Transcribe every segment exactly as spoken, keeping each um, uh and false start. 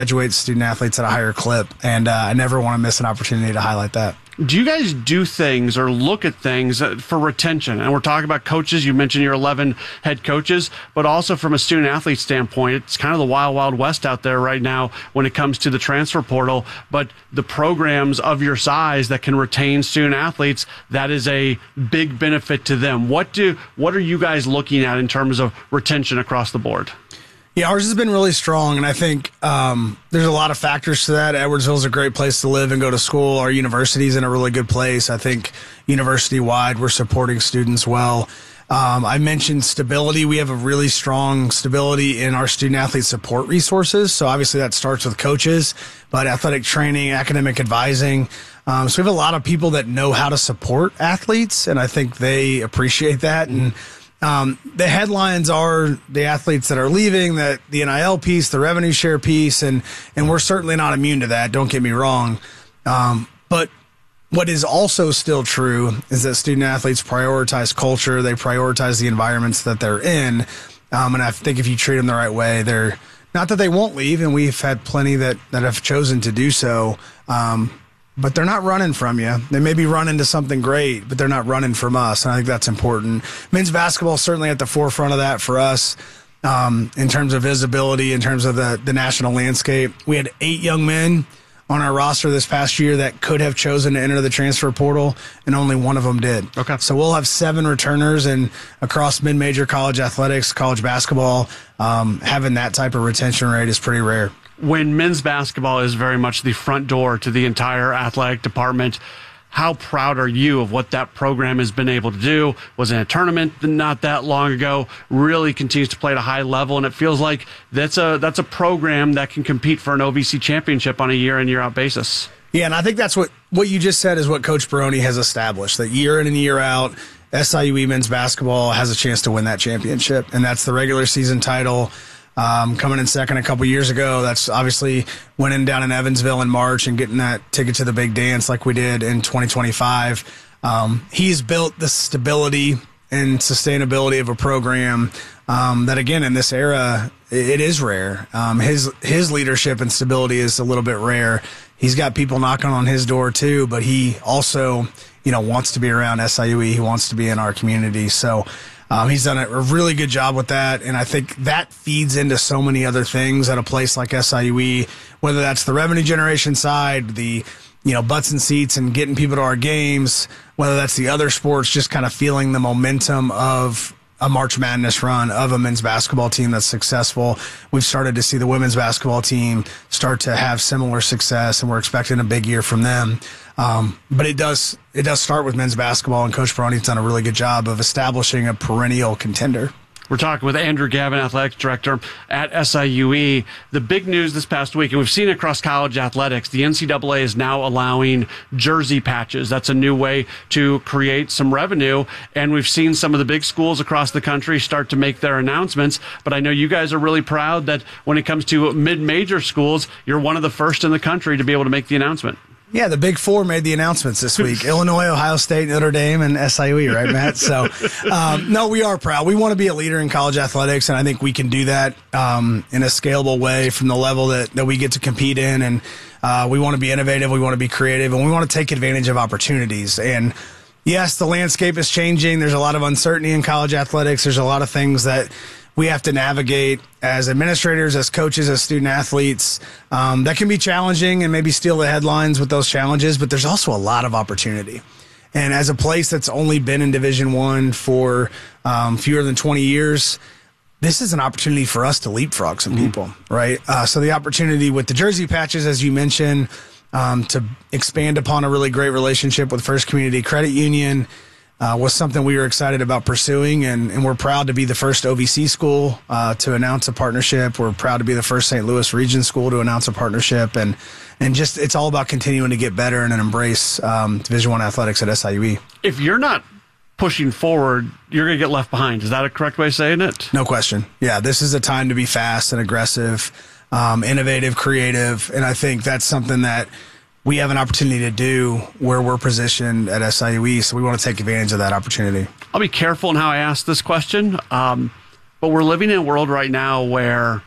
graduate student athletes at a higher clip, and uh, I never want to miss an opportunity to highlight that. Do you guys do things or look at things for retention? And we're talking about coaches. You mentioned your eleven head coaches, but also from a student athlete standpoint, it's kind of the wild, wild west out there right now when it comes to the transfer portal. But the programs of your size that can retain student athletes, that is a big benefit to them. What do what are you guys looking at in terms of retention across the board? Yeah, ours has been really strong, and I think um, there's a lot of factors to that. Edwardsville is a great place to live and go to school. Our university's in a really good place. I think university-wide, we're supporting students well. Um, I mentioned stability. We have a really strong stability in our student-athlete support resources. So obviously that starts with coaches, but athletic training, academic advising. Um, so we have a lot of people that know how to support athletes, and I think they appreciate that. And Um, the headlines are the athletes that are leaving, that the N I L piece, the revenue share piece, and, and we're certainly not immune to that. Don't get me wrong. Um, but what is also still true is that student athletes prioritize culture. They prioritize the environments that they're in. Um, and I think if you treat them the right way, they're not that they won't leave. And we've had plenty that, that have chosen to do so. Um, But they're not running from you. They may be running to something great, but they're not running from us. And I think that's important. Men's basketball is certainly at the forefront of that for us um, in terms of visibility, in terms of the, the national landscape. We had eight young men on our roster this past year that could have chosen to enter the transfer portal, and only one of them did. Okay. So we'll have seven returners, and across mid-major college athletics, college basketball, um, having that type of retention rate is pretty rare. When men's basketball is very much the front door to the entire athletic department, how proud are you of what that program has been able to do? Was in a tournament not that long ago, really continues to play at a high level, and it feels like that's a that's a program that can compete for an O V C championship on a year in, year out basis. Yeah, and I think that's what, what you just said is what Coach Baroni has established, that year in and year out, S I U E men's basketball has a chance to win that championship, and that's the regular season title. Um, coming in second a couple years ago, that's obviously winning down in Evansville in March and getting that ticket to the big dance like we did in twenty twenty-five. Um, he's built the stability and sustainability of a program um, that, again, in this era, it, it is rare. Um, his his leadership and stability is a little bit rare. He's got people knocking on his door too, but he also, you know, wants to be around S I U E. He wants to be in our community. So Um, he's done a really good job with that, and I think that feeds into so many other things at a place like S I U E, whether that's the revenue generation side, the you know butts and seats and getting people to our games, whether that's the other sports, just kind of feeling the momentum of a March Madness run, of a men's basketball team that's successful. We've started to see the women's basketball team start to have similar success, and we're expecting a big year from them. Um, but it does it does start with men's basketball, and Coach Baroni's done a really good job of establishing a perennial contender. We're talking with Andrew Gavin, Athletic Director at S I U E. The big news this past week, and we've seen it across college athletics, the N C double A is now allowing jersey patches. That's a new way to create some revenue, and we've seen some of the big schools across the country start to make their announcements. But I know you guys are really proud that when it comes to mid-major schools, you're one of the first in the country to be able to make the announcement. Yeah, the Big Four made the announcements this week. Illinois, Ohio State, Notre Dame, and S I U E, right, Matt? So, um, no, we are proud. We want to be a leader in college athletics, and I think we can do that um, in a scalable way from the level that, that we get to compete in. And uh, we want to be innovative, we want to be creative, and we want to take advantage of opportunities. And, yes, the landscape is changing. There's a lot of uncertainty in college athletics. There's a lot of things that we have to navigate as administrators, as coaches, as student athletes. Um, that can be challenging and maybe steal the headlines with those challenges, but there's also a lot of opportunity. And as a place that's only been in Division One for um, fewer than twenty years, this is an opportunity for us to leapfrog some mm-hmm. people, right? Uh, so the opportunity with the jersey patches, as you mentioned, um, to expand upon a really great relationship with First Community Credit Union, Uh, was something we were excited about pursuing, and, and we're proud to be the first O V C school uh, to announce a partnership. We're proud to be the first Saint Louis region school to announce a partnership, and and just it's all about continuing to get better and embrace um, Division One athletics at S I U E. If you're not pushing forward, you're going to get left behind. Is that a correct way of saying it? No question. Yeah, this is a time to be fast and aggressive, um, innovative, creative, and I think that's something that we have an opportunity to do where we're positioned at S I U E, so we want to take advantage of that opportunity. I'll be careful in how I ask this question, um, but we're living in a world right now where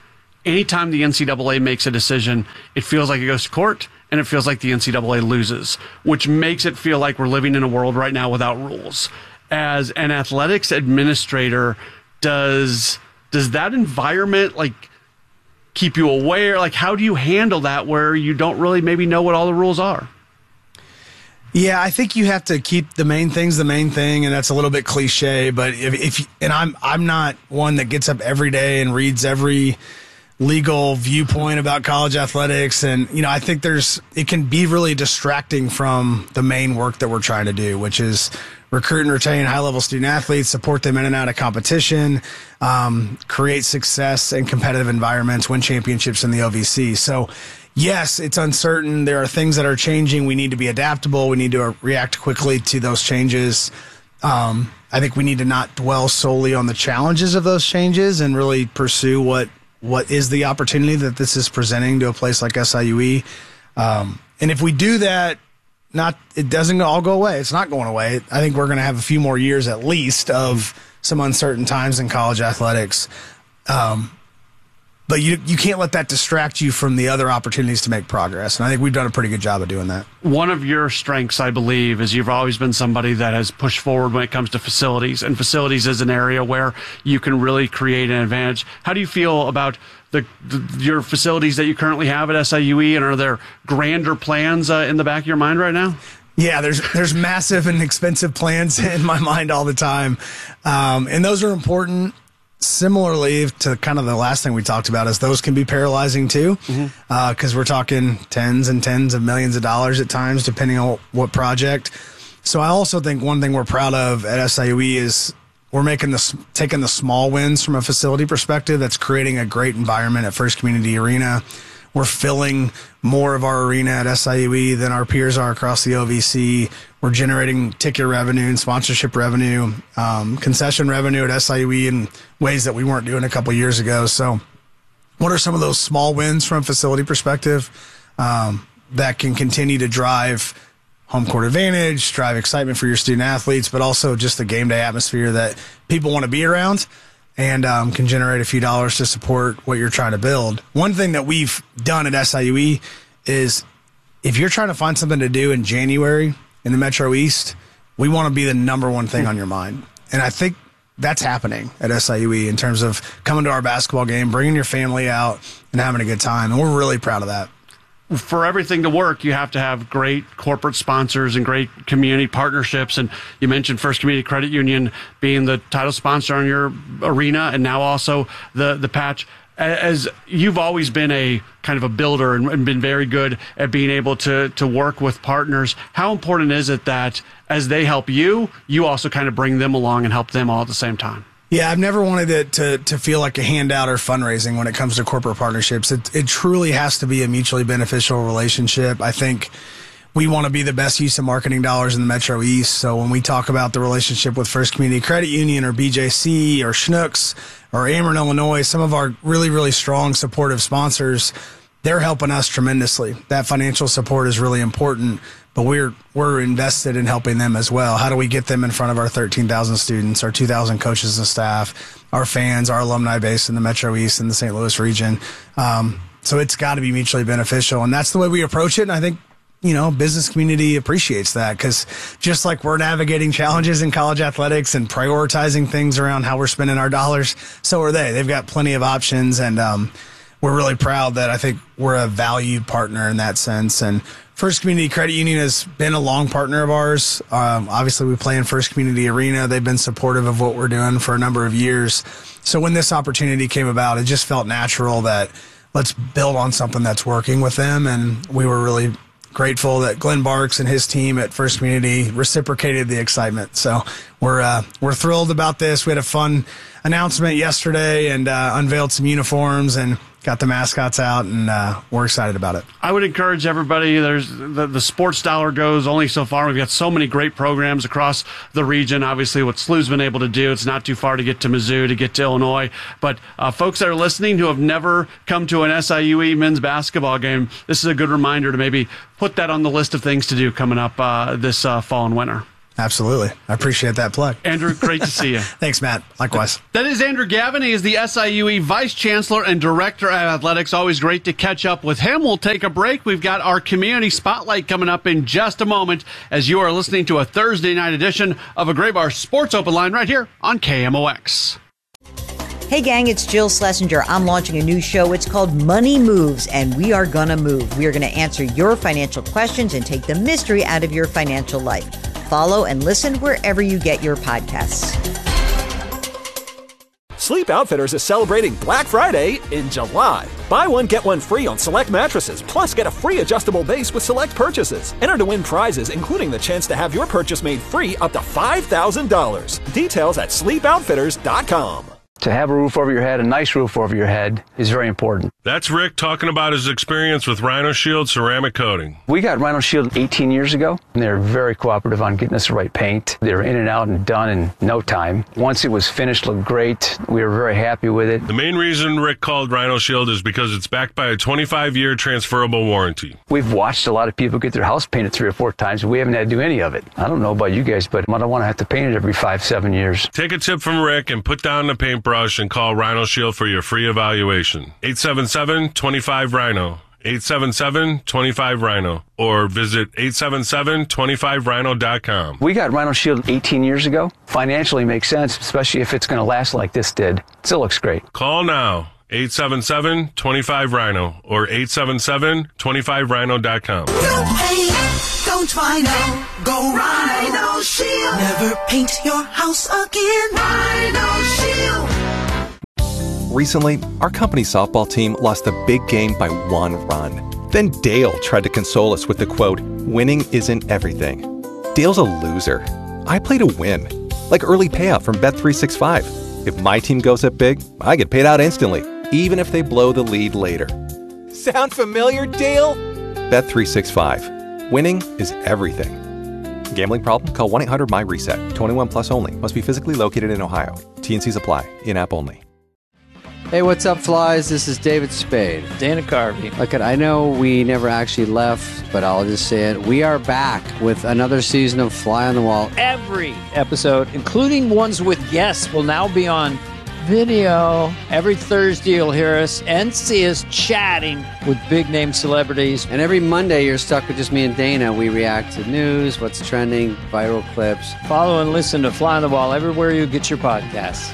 anytime the N C double A makes a decision, it feels like it goes to court, and it feels like the N C double A loses, which makes it feel like we're living in a world right now without rules. As an athletics administrator, does does that environment like keep you aware? Like, how do you handle that where you don't really maybe know what all the rules are? Yeah, I think you have to keep the main things the main thing, and that's a little bit cliche. But if, if and I'm I'm not one that gets up every day and reads every legal viewpoint about college athletics, and you know, I think there's it can be really distracting from the main work that we're trying to do, which is recruit and retain high-level student athletes, support them in and out of competition, um, create success in competitive environments, win championships in the O V C. So, yes, it's uncertain. There are things that are changing. We need to be adaptable. We need to react quickly to those changes. Um, I think we need to not dwell solely on the challenges of those changes and really pursue what what is the opportunity that this is presenting to a place like S I U E. Um, and if we do that, Not, it doesn't all go away. It's not going away. I think we're going to have a few more years at least of some uncertain times in college athletics. Um, but you you can't let that distract you from the other opportunities to make progress. And I think we've done a pretty good job of doing that. One of your strengths, I believe, is you've always been somebody that has pushed forward when it comes to facilities. And facilities is an area where you can really create an advantage. How do you feel about The, the, your facilities that you currently have at S I U E, and are there grander plans uh, in the back of your mind right now? Yeah, there's there's massive and expensive plans in my mind all the time, um, and those are important. Similarly to kind of the last thing we talked about, is those can be paralyzing too, because mm-hmm. uh, we're talking tens and tens of millions of dollars at times, depending on what project. So I also think one thing we're proud of at S I U E is we're making this, taking the small wins from a facility perspective. That's creating a great environment at First Community Arena. We're filling more of our arena at S I U E than our peers are across the O V C. We're generating ticket revenue and sponsorship revenue, um, concession revenue at S I U E in ways that we weren't doing a couple years ago. So what are some of those small wins from a facility perspective um, that can continue to drive home court advantage, drive excitement for your student athletes, but also just the game day atmosphere that people want to be around, and um, can generate a few dollars to support what you're trying to build. One thing that we've done at S I U E is if you're trying to find something to do in January in the Metro East, we want to be the number one thing on your mind. And I think that's happening at S I U E in terms of coming to our basketball game, bringing your family out, and having a good time. And we're really proud of that. For everything to work, you have to have great corporate sponsors and great community partnerships. And you mentioned First Community Credit Union being the title sponsor on your arena, and now also the, the patch. As you've always been a kind of a builder and been very good at being able to, to work with partners, how important is it that as they help you, you also kind of bring them along and help them all at the same time? Yeah, I've never wanted it to, to feel like a handout or fundraising when it comes to corporate partnerships. It, it truly has to be a mutually beneficial relationship. I think we want to be the best use of marketing dollars in the Metro East. So when we talk about the relationship with First Community Credit Union or B J C or Schnucks or Ameren, Illinois, some of our really, really strong supportive sponsors, they're helping us tremendously. That financial support is really important, but we're we're invested in helping them as well. How do we get them in front of our thirteen thousand students, our two thousand coaches and staff, our fans, our alumni base in the Metro East and the Saint Louis region? Um, so it's got to be mutually beneficial, and that's the way we approach it. And I think, you know, business community appreciates that, because just like we're navigating challenges in college athletics and prioritizing things around how we're spending our dollars, so are they. They've got plenty of options, and um, we're really proud that I think we're a valued partner in that sense. And First Community Credit Union has been a long partner of ours. Um, obviously, we play in First Community Arena. They've been supportive of what we're doing for a number of years. So when this opportunity came about, it just felt natural that let's build on something that's working with them. And we were really grateful that Glenn Barks and his team at First Community reciprocated the excitement. So we're uh, we're thrilled about this. We had a fun announcement yesterday and uh, unveiled some uniforms and got the mascots out, and uh, we're excited about it. I would encourage everybody. There's the, the sports dollar goes only so far. We've got so many great programs across the region. Obviously, what S L U's been able to do, it's not too far to get to Mizzou, to get to Illinois. But uh, folks that are listening who have never come to an S I U E men's basketball game, this is a good reminder to maybe put that on the list of things to do coming up uh, this uh, fall and winter. Absolutely. I appreciate that plug. Andrew, great to see you. Thanks, Matt. Likewise. That is Andrew Gavin. He is the S I U E Vice Chancellor and Director of Athletics. Always great to catch up with him. We'll take a break. We've got our Community Spotlight coming up in just a moment as you are listening to a Thursday night edition of a Graybar Sports Open Line right here on K M O X. Hey gang, it's Jill Schlesinger. I'm launching a new show. It's called Money Moves, and we are gonna move. We are gonna answer your financial questions and take the mystery out of your financial life. Follow and listen wherever you get your podcasts. Sleep Outfitters is celebrating Black Friday in July. Buy one, get one free on select mattresses, plus get a free adjustable base with select purchases. Enter to win prizes, including the chance to have your purchase made free up to five thousand dollars. Details at sleep outfitters dot com. To have a roof over your head, a nice roof over your head, is very important. That's Rick talking about his experience with Rhino Shield ceramic coating. We got Rhino Shield eighteen years ago, and they were very cooperative on getting us the right paint. They were in and out and done in no time. Once it was finished, looked great. We were very happy with it. The main reason Rick called Rhino Shield is because it's backed by a twenty-five year transferable warranty. We've watched a lot of people get their house painted three or four times, and we haven't had to do any of it. I don't know about you guys, but I don't want to have to paint it every five, seven years. Take a tip from Rick and put down the paintbrush and call Rhino Shield for your free evaluation. eight seven seven, two five, Rhino. eight seven seven, two five, Rhino. Or visit eight seven seven, two five rhino dot com. We got Rhino Shield eighteen years ago. Financially makes sense, especially if it's going to last like this did. It still looks great. Call now. eight seven seven, two five, Rhino. Or eight seven seven, two five rhino dot com. Don't paint, don't Rhino. Go Rhino Shield. Never paint your house again. Rhino Shield. Recently, our company softball team lost a big game by one run. Then Dale tried to console us with the quote, "Winning isn't everything." Dale's a loser. I play to win. Like early payout from Bet three sixty-five. If my team goes up big, I get paid out instantly, even if they blow the lead later. Sound familiar, Dale? Bet three sixty-five. Winning is everything. Gambling problem? Call one eight hundred M Y RESET. twenty-one plus only. Must be physically located in Ohio. T and Cs apply. In-app only. Hey, what's up, flies? This is David Spade. Dana Carvey. Look, I know we never actually left, but I'll just say it. We are back with another season of Fly on the Wall. Every episode, including ones with guests, will now be on video. Every Thursday, you'll hear us and see us chatting with big-name celebrities. And every Monday, you're stuck with just me and Dana. We react to news, what's trending, viral clips. Follow and listen to Fly on the Wall everywhere you get your podcasts.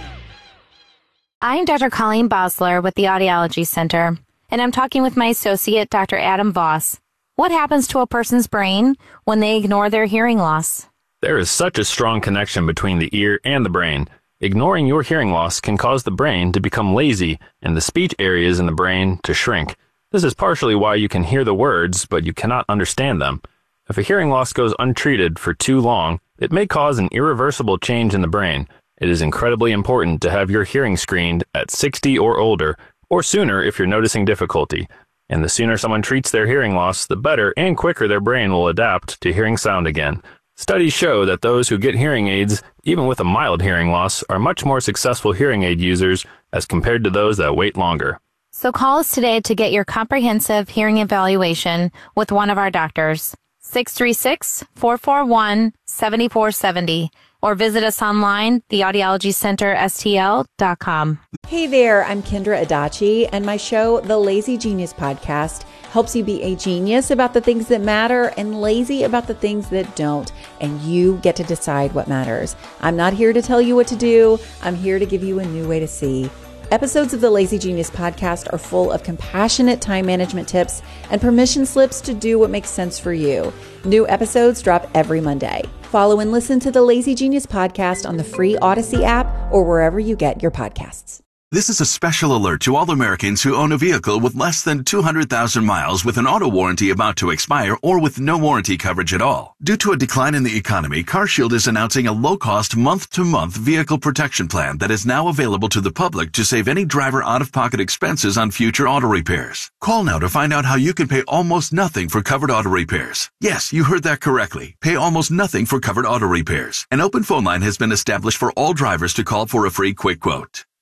I'm Doctor Colleen Bosler with the Audiology Center, and I'm talking with my associate, Doctor Adam Voss. What happens to a person's brain when they ignore their hearing loss? There is such a strong connection between the ear and the brain. Ignoring your hearing loss can cause the brain to become lazy and the speech areas in the brain to shrink. This is partially why you can hear the words, but you cannot understand them. If a hearing loss goes untreated for too long, it may cause an irreversible change in the brain. It is incredibly important to have your hearing screened at sixty or older, or sooner if you're noticing difficulty. And the sooner someone treats their hearing loss, the better and quicker their brain will adapt to hearing sound again. Studies show that those who get hearing aids, even with a mild hearing loss, are much more successful hearing aid users as compared to those that wait longer. So call us today to get your comprehensive hearing evaluation with one of our doctors. six three six, four four one, seven four seven zero. Or visit us online, the audiology center S T L dot com. Hey there, I'm Kendra Adachi, and my show, The Lazy Genius Podcast, helps you be a genius about the things that matter and lazy about the things that don't, and you get to decide what matters. I'm not here to tell you what to do. I'm here to give you a new way to see. Episodes of the Lazy Genius Podcast are full of compassionate time management tips and permission slips to do what makes sense for you. New episodes drop every Monday. Follow and listen to the Lazy Genius Podcast on the free Odyssey app or wherever you get your podcasts. This is a special alert to all Americans who own a vehicle with less than two hundred thousand miles with an auto warranty about to expire or with no warranty coverage at all. Due to a decline in the economy, CarShield is announcing a low-cost month-to-month vehicle protection plan that is now available to the public to save any driver out-of-pocket expenses on future auto repairs. Call now to find out how you can pay almost nothing for covered auto repairs. Yes, you heard that correctly. Pay almost nothing for covered auto repairs. An open phone line has been established for all drivers to call for a free quick quote.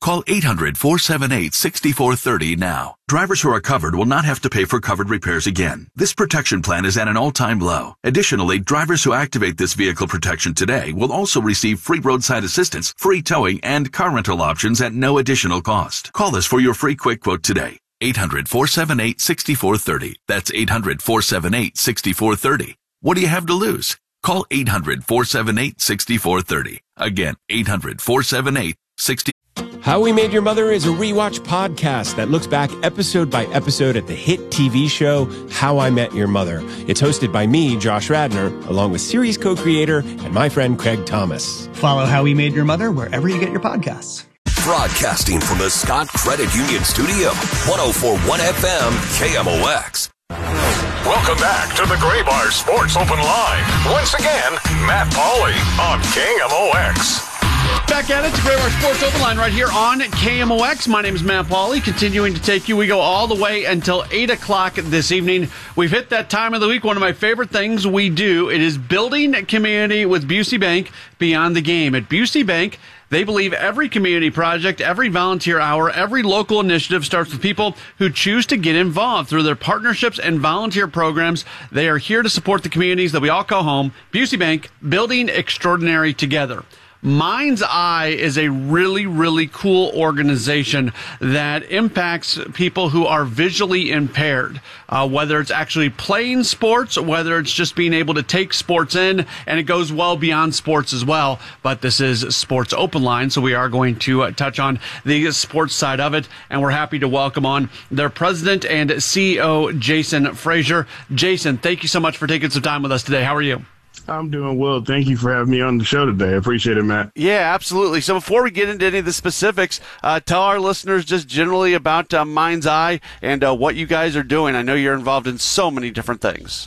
Call eight hundred, four seven eight, six four three zero now. Drivers who are covered will not have to pay for covered repairs again. This protection plan is at an all-time low. Additionally, drivers who activate this vehicle protection today will also receive free roadside assistance, free towing, and car rental options at no additional cost. Call us for your free quick quote today. eight hundred, four seven eight, six four three zero. That's eight hundred, four seven eight, six four three zero. What do you have to lose? Call eight hundred, four seven eight, six four three zero. Again, eight hundred, four seven eight, six four three zero. How We Made Your Mother is a rewatch podcast that looks back episode by episode at the hit T V show How I Met Your Mother. It's hosted by me, Josh Radnor, along with series co-creator and my friend Craig Thomas. Follow How We Made Your Mother wherever you get your podcasts. Broadcasting from the Scott Credit Union Studio, one oh four point one F M K M O X. Welcome back to the Graybar Sports Open Line. Once again, Matt Pauley on K M O X. Back at it, it's Graybar Sports Open Line right here on K M O X. My name is Matt Pauley, continuing to take you. We go all the way until eight o'clock this evening. We've hit that time of the week, one of my favorite things we do. It is building community with Busey Bank beyond the game. At Busey Bank, they believe every community project, every volunteer hour, every local initiative starts with people who choose to get involved through their partnerships and volunteer programs. They are here to support the communities that we all call home. Busey Bank, building extraordinary together. Mind's Eye is a really, really cool organization that impacts people who are visually impaired, uh, whether it's actually playing sports, whether it's just being able to take sports in, and it goes well beyond sports as well. But this is Sports Open Line, so we are going to uh, touch on the sports side of it, and we're happy to welcome on their president and C E O, Jason Frazier. Jason, thank you so much for taking some time with us today. How are you? I'm doing well. Thank you for having me on the show today. I appreciate it, Matt. Yeah, absolutely. So before we get into any of the specifics, uh, tell our listeners just generally about uh, Mind's Eye and uh, what you guys are doing. I know you're involved in so many different things.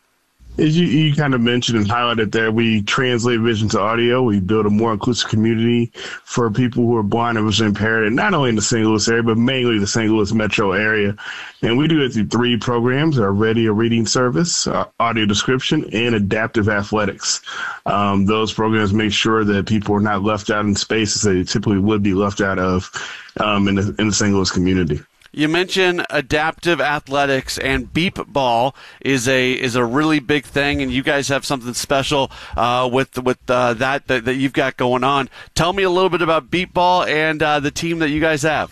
As you, you kind of mentioned and highlighted there, we translate vision to audio. We build a more inclusive community for people who are blind and visually impaired, and not only in the Saint Louis area, but mainly the Saint Louis metro area. And we do it through three programs: our radio reading service, our audio description, and adaptive athletics. Um, those programs make sure that people are not left out in spaces that they typically would be left out of um, in, the, in the Saint Louis community. You mentioned adaptive athletics, and Beep Ball is a is a really big thing, and you guys have something special uh, with with uh, that, that that you've got going on. Tell me a little bit about Beep Ball and uh, the team that you guys have.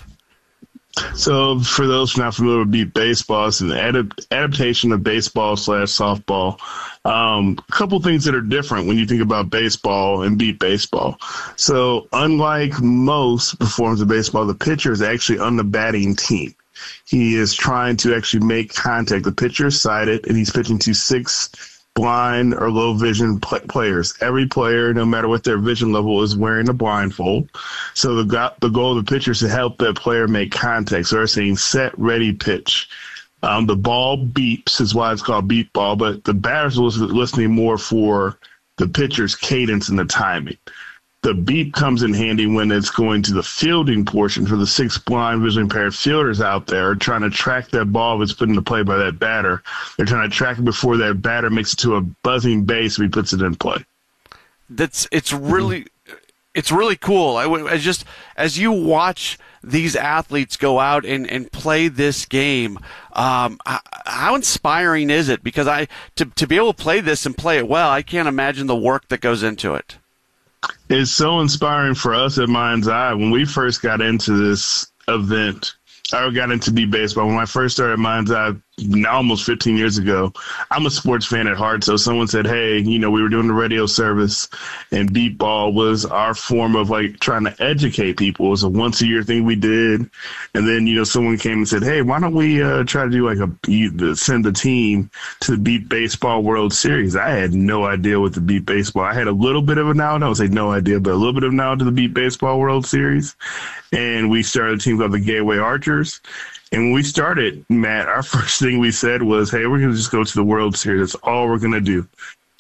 So, for those not familiar with Beep Baseball, it's an adap- adaptation of baseball slash softball. Um, a couple things that are different when you think about baseball and Beep Baseball. So, unlike most forms of baseball, the pitcher is actually on the batting team. He is trying to actually make contact. The pitcher is sighted, and he's pitching to six blind or low vision pl- players. Every player, no matter what their vision level, is wearing a blindfold. So the go- the goal of the pitcher is to help that player make contact. So they're saying set, ready, pitch. Um, the ball beeps is why it's called beep ball, but the batters are listening more for the pitcher's cadence and the timing. The beep comes in handy when it's going to the fielding portion for the six blind visually impaired fielders out there trying to track that ball that's put into play by that batter. They're trying to track it before that batter makes it to a buzzing base and he puts it in play. That's it's really it's really cool. I, I just as you watch these athletes go out and, and play this game, um, how inspiring is it? Because I to to be able to play this and play it well, I can't imagine the work that goes into it. It's so inspiring for us at Mind's Eye. When we first got into this event, I got into Beep Baseball. When I first started at Mind's Eye almost fifteen years ago, I'm a sports fan at heart. So someone said, hey, you know, we were doing the radio service and Beep Ball was our form of like trying to educate people. It was a once a year thing we did. And then, you know, someone came and said, hey, why don't we uh, try to do like a, send the team to the Beep Baseball World Series? I had no idea what the Beep Baseball, I had a little bit of a knowledge. I would say no idea, but a little bit of knowledge of the Beep Baseball World Series. And we started a team called the Gateway Archers. And when we started, Matt, our first thing we said was, hey, we're going to just go to the World Series. That's all we're going to do.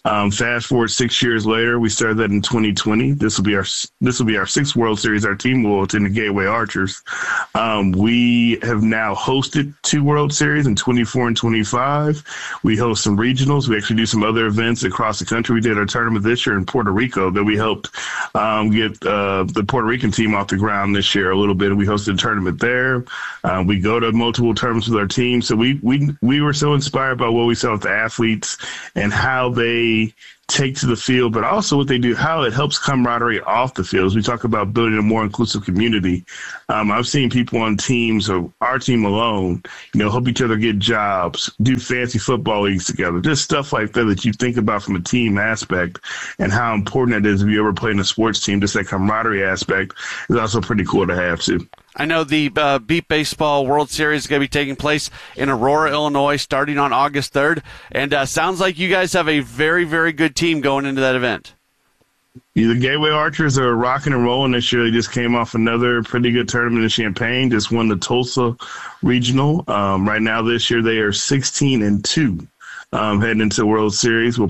Um, fast forward six years later, we started that in twenty twenty. This will be our this will be our sixth World Series. Our team will attend the Gateway Archers. Um, we have now hosted two World Series in twenty-four and twenty-five. We host some regionals. We actually do some other events across the country. We did our tournament this year in Puerto Rico that we helped um, get uh, the Puerto Rican team off the ground this year a little bit. We hosted a tournament there. Uh, we go to multiple tournaments with our team. So we we we were so inspired by what we saw with the athletes and how they take to the field, but also what they do, how it helps camaraderie off the field. As we talk about building a more inclusive community, um, I've seen people on teams, or our team alone, you know, help each other get jobs, do fancy football leagues together, just stuff like that that you think about from a team aspect, and how important that is if you ever play in a sports team. Just that camaraderie aspect is also pretty cool to have too. I know the uh, Beat Baseball World Series is going to be taking place in Aurora, Illinois, starting on August third. And uh, sounds like you guys have a very, very good team going into that event. Yeah, the Gateway Archers are rocking and rolling this year. They just came off another pretty good tournament in Champaign, just won the Tulsa Regional. Um, right now this year they are sixteen and two. Um, heading into the World Series. We'll